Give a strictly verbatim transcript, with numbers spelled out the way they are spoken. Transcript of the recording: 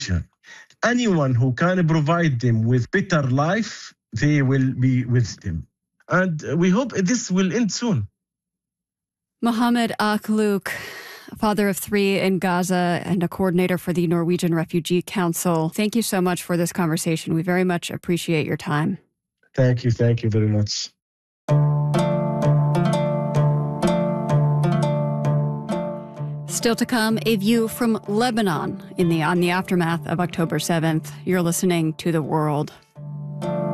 Anyone who can provide them with better life, they will be with them. And we hope this will end soon. Mohammed Akhlouk, father of three in Gaza and a coordinator for the Norwegian Refugee Council. Thank you so much for this conversation. We very much appreciate your time. Thank you. Thank you very much. Still to come, a view from Lebanon in the on the aftermath of October seventh. You're listening to The World.